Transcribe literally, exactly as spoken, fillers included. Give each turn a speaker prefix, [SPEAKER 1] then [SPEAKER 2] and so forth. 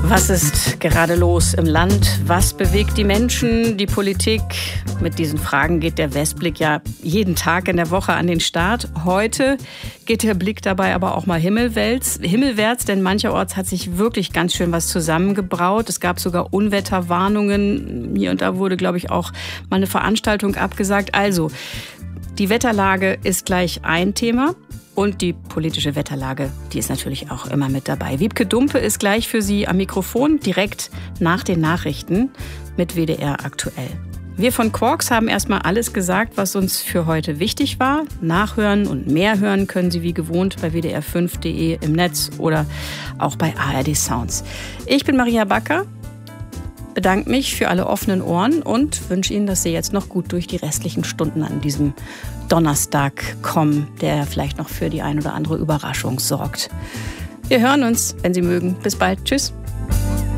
[SPEAKER 1] Was ist gerade los im Land? Was bewegt die Menschen, die Politik? Mit diesen Fragen geht der Westblick ja jeden Tag in der Woche an den Start. Heute geht der Blick dabei aber auch mal himmelwärts, himmelwärts, denn mancherorts hat sich wirklich ganz schön was zusammengebraut. Es gab sogar Unwetterwarnungen. Hier und da wurde, glaube ich, auch mal eine Veranstaltung abgesagt. Also, die Wetterlage ist gleich ein Thema. Und die politische Wetterlage, die ist natürlich auch immer mit dabei. Wiebke Dumpe ist gleich für Sie am Mikrofon, direkt nach den Nachrichten mit W D R aktuell. Wir von Quarks haben erstmal alles gesagt, was uns für heute wichtig war. Nachhören und mehr hören können Sie wie gewohnt bei w d r fünf punkt d e im Netz oder auch bei A R D Sounds. Ich bin Maria Backer, bedanke mich für alle offenen Ohren und wünsche Ihnen, dass Sie jetzt noch gut durch die restlichen Stunden an diesem Donnerstag kommen, der vielleicht noch für die ein oder andere Überraschung sorgt. Wir hören uns, wenn Sie mögen. Bis bald. Tschüss.